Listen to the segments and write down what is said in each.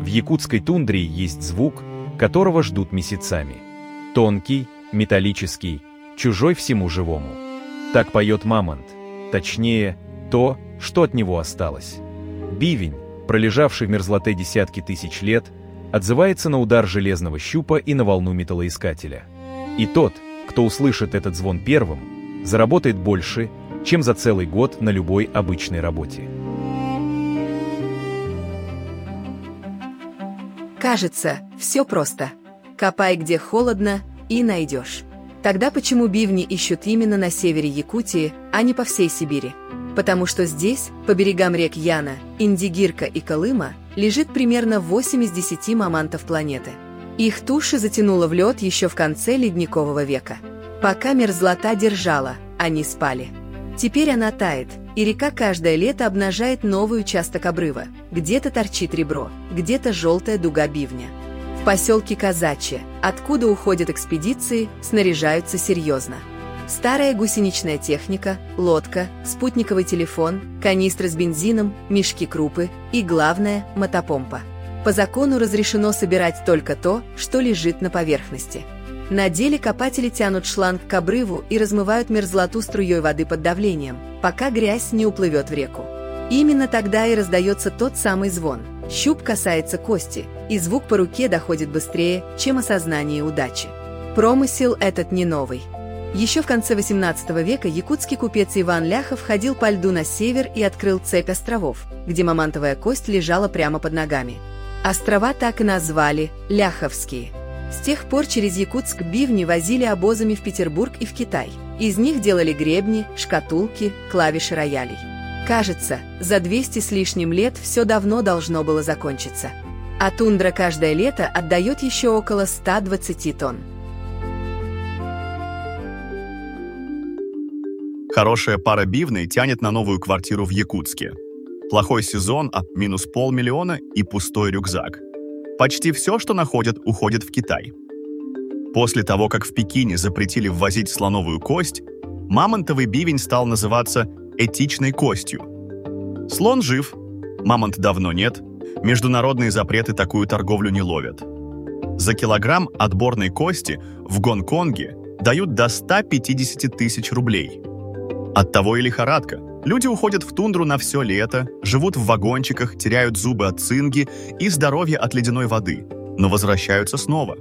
В якутской тундре есть звук, которого ждут месяцами. Тонкий, металлический, чужой всему живому. Так поет мамонт, точнее, то, что от него осталось. Бивень, пролежавший в мерзлоте десятки тысяч лет, отзывается на удар железного щупа и на волну металлоискателя. И тот, кто услышит этот звон первым, заработает больше, чем за целый год на любой обычной работе. Кажется, все просто. Копай, где холодно, и найдешь. Тогда почему бивни ищут именно на севере Якутии, а не по всей Сибири? Потому что здесь, по берегам рек Яна, Индигирка и Колыма, лежит примерно 8 из 10 мамантов планеты. Их туши затянуло в лед еще в конце ледникового века. Пока мерзлота держала, они спали. Теперь она тает, и река каждое лето обнажает новый участок обрыва. Где-то торчит ребро, где-то желтая дуга бивня. В поселке Казачье, откуда уходят экспедиции, снаряжаются серьезно. Старая гусеничная техника, лодка, спутниковый телефон, канистры с бензином, мешки крупы и, главное, мотопомпа. По закону разрешено собирать только то, что лежит на поверхности. На деле копатели тянут шланг к обрыву и размывают мерзлоту струей воды под давлением, пока грязь не уплывет в реку. Именно тогда и раздается тот самый звон. Щуп касается кости, и звук по руке доходит быстрее, чем осознание удачи. Промысел этот не новый. Еще в конце XVIII века якутский купец Иван Ляхов ходил по льду на север и открыл цепь островов, где мамантовая кость лежала прямо под ногами. Острова так и назвали – Ляховские. С тех пор через Якутск бивни возили обозами в Петербург и в Китай. Из них делали гребни, шкатулки, клавиши роялей. Кажется, за 200 с лишним лет все давно должно было закончиться. А тундра каждое лето отдает еще около 120 тонн. Хорошая пара бивней тянет на новую квартиру в Якутске. Плохой сезон, а минус $500 000 и пустой рюкзак. Почти все, что находят, уходит в Китай. После того, как в Пекине запретили ввозить слоновую кость, мамонтовый бивень стал называться этичной костью. Слон жив, мамонт давно нет, международные запреты такую торговлю не ловят. За килограмм отборной кости в Гонконге дают до 150 тысяч рублей. Оттого и лихорадка. Люди уходят в тундру на все лето, живут в вагончиках, теряют зубы от цинги и здоровье от ледяной воды, но возвращаются снова.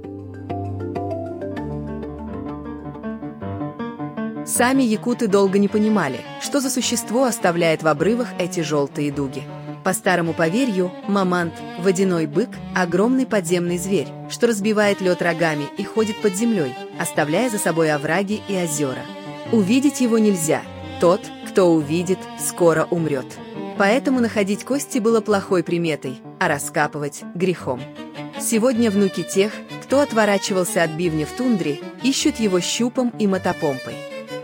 Сами якуты долго не понимали, что за существо оставляет в обрывах эти желтые дуги. По старому поверью, мамант, водяной бык – огромный подземный зверь, что разбивает лед рогами и ходит под землей, оставляя за собой овраги и озера. Увидеть его нельзя. Тот, кто увидит, скоро умрет. Поэтому находить кости было плохой приметой, а раскапывать – грехом. Сегодня внуки тех, кто отворачивался от бивня в тундре, ищут его щупом и мотопомпой.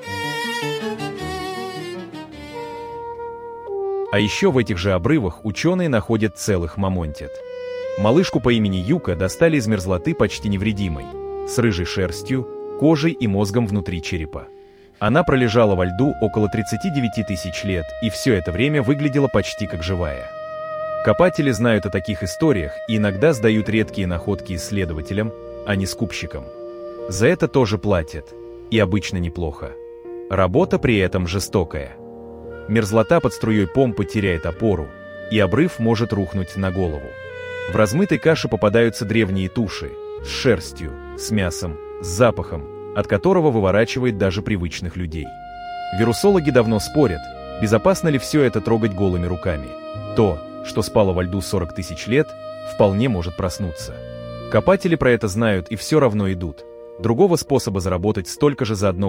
А еще в этих же обрывах ученые находят целых мамонтят. Малышку по имени Юка достали из мерзлоты почти невредимой, с рыжей шерстью, кожей и мозгом внутри черепа. Она пролежала во льду около 39 тысяч лет и все это время выглядела почти как живая. Копатели знают о таких историях и иногда сдают редкие находки исследователям, а не скупщикам. За это тоже платят, и обычно неплохо. Работа при этом жестокая. Мерзлота под струей помпы теряет опору, и обрыв может рухнуть на голову. В размытой каше попадаются древние туши, с шерстью, с мясом, с запахом, от которого выворачивает даже привычных людей. Вирусологи давно спорят, безопасно ли все это трогать голыми руками. То, что спало во льду 40 тысяч лет, вполне может проснуться. Копатели про это знают и все равно идут. Другого способа заработать столько же за одно